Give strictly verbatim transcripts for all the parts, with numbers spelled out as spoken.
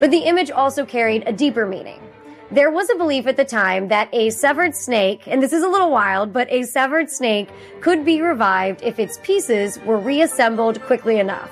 But the image also carried a deeper meaning. There was a belief at the time that a severed snake, and this is a little wild, but a severed snake could be revived if its pieces were reassembled quickly enough.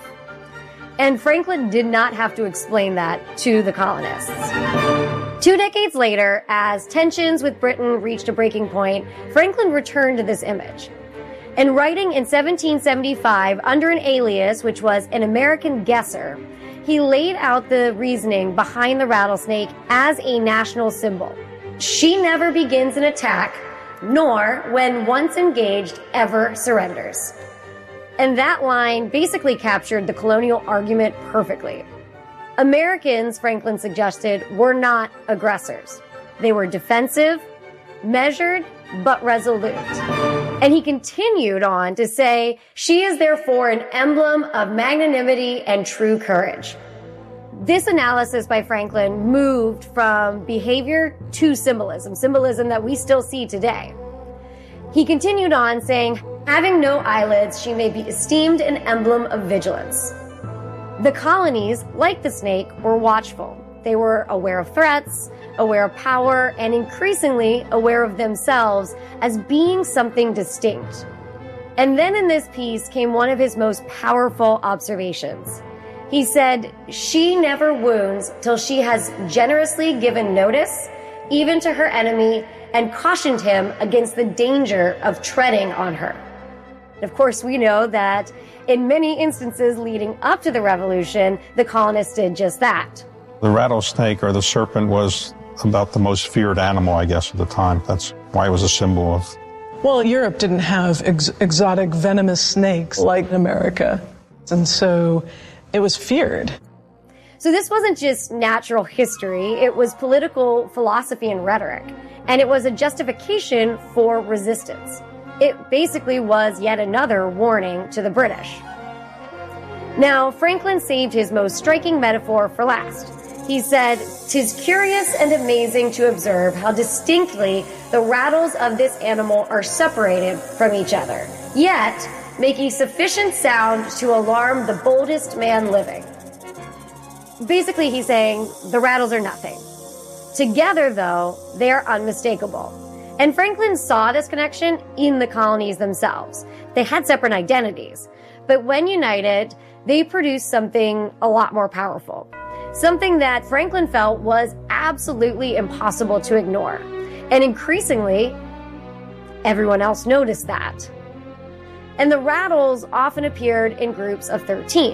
And Franklin did not have to explain that to the colonists. Two decades later, as tensions with Britain reached a breaking point, Franklin returned to this image. And writing in seventeen seventy-five under an alias, which was an American guesser, he laid out the reasoning behind the rattlesnake as a national symbol. She never begins an attack, nor, when once engaged, ever surrenders. And that line basically captured the colonial argument perfectly. Americans, Franklin suggested, were not aggressors. They were defensive, measured, but resolute. And he continued on to say, she is therefore an emblem of magnanimity and true courage. This analysis by Franklin moved from behavior to symbolism, symbolism that we still see today. He continued on saying, having no eyelids, she may be esteemed an emblem of vigilance. The colonies, like the snake, were watchful. They were aware of threats, aware of power, and increasingly aware of themselves as being something distinct. And then in this piece came one of his most powerful observations. He said, she never wounds till she has generously given notice, even to her enemy, and cautioned him against the danger of treading on her. Of course, we know that in many instances leading up to the revolution, the colonists did just that. The rattlesnake or the serpent was about the most feared animal, I guess, at the time. That's why it was a symbol of... Well, Europe didn't have ex- exotic venomous snakes like America, and so it was feared. So this wasn't just natural history, it was political philosophy and rhetoric, and it was a justification for resistance. It basically was yet another warning to the British. Now, Franklin saved his most striking metaphor for last. He said, "'Tis curious and amazing to observe how distinctly the rattles of this animal are separated from each other, yet making sufficient sound to alarm the boldest man living." Basically, he's saying the rattles are nothing. Together, though, they are unmistakable. And Franklin saw this connection in the colonies themselves. They had separate identities, but when united, they produced something a lot more powerful. Something that Franklin felt was absolutely impossible to ignore. And increasingly, everyone else noticed that. And the rattles often appeared in groups of thirteen.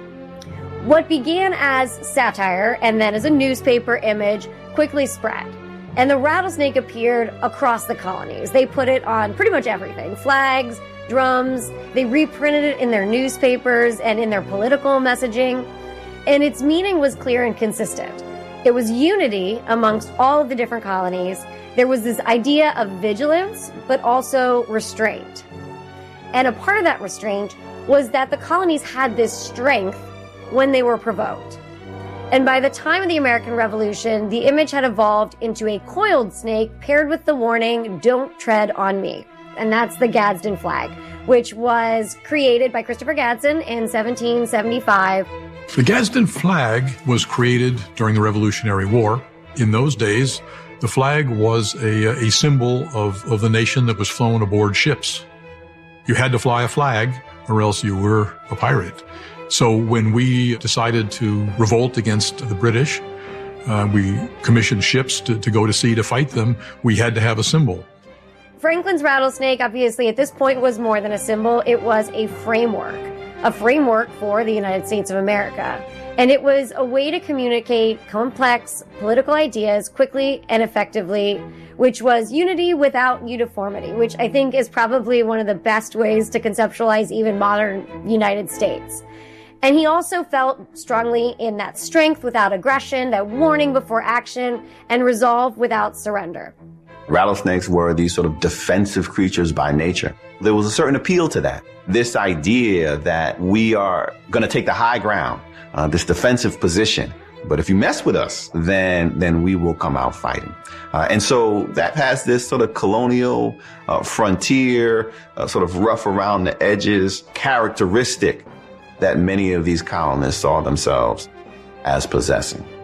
What began as satire and then as a newspaper image quickly spread. And the rattlesnake appeared across the colonies. They put it on pretty much everything. Flags, drums, they reprinted it in their newspapers and in their political messaging. And its meaning was clear and consistent. It was unity amongst all of the different colonies. There was this idea of vigilance, but also restraint. And a part of that restraint was that the colonies had this strength when they were provoked. And by the time of the American Revolution, the image had evolved into a coiled snake paired with the warning, "Don't tread on me." And that's the Gadsden flag, which was created by Christopher Gadsden in seventeen seventy-five. The Gadsden flag was created during the Revolutionary War. In those days, the flag was a, a symbol of, of the nation that was flown aboard ships. You had to fly a flag or else you were a pirate. So when we decided to revolt against the British, uh, we commissioned ships to, to go to sea to fight them. We had to have a symbol. Franklin's rattlesnake, obviously, at this point was more than a symbol. It was a framework, a framework for the United States of America. And it was a way to communicate complex political ideas quickly and effectively, which was unity without uniformity, which I think is probably one of the best ways to conceptualize even modern United States. And he also felt strongly in that strength without aggression, that warning before action, and resolve without surrender. Rattlesnakes were these sort of defensive creatures by nature. There was a certain appeal to that. This idea that we are going to take the high ground, uh, this defensive position. But if you mess with us, then then we will come out fighting. Uh, and so that has this sort of colonial uh, frontier, uh, sort of rough around the edges characteristic that many of these colonists saw themselves as possessing.